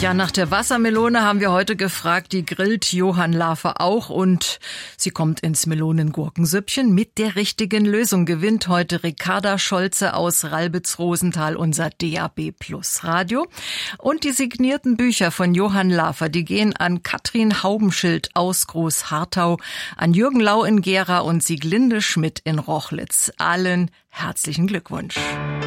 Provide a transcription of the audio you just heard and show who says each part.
Speaker 1: Ja, nach der Wassermelone haben wir heute gefragt, die grillt Johann Lafer auch und sie kommt ins Melonen-Gurkensüppchen. Mit der richtigen Lösung gewinnt heute Ricarda Scholze aus Ralbitz-Rosenthal unser DAB+ Radio. Und die signierten Bücher von Johann Lafer, die gehen an Katrin Haubenschild aus Groß-Harthau, an Jürgen Lau in Gera und Sieglinde Schmidt in Rochlitz. Allen herzlichen Glückwunsch.